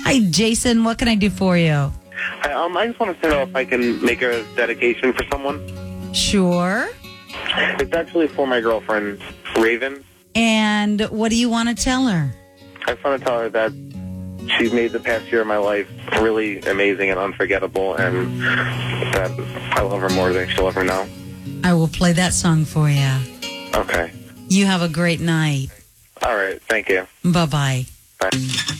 Hi, Jason. What can I do for you? I just want to know if I can make a dedication for someone. Sure. It's actually for my girlfriend, Raven. And what do you want to tell her? I just want to tell her that she's made the past year of my life really amazing and unforgettable, and that I love her more than she'll ever know. I will play that song for you. Okay. You have a great night. All right. Thank you. Bye-bye. Bye.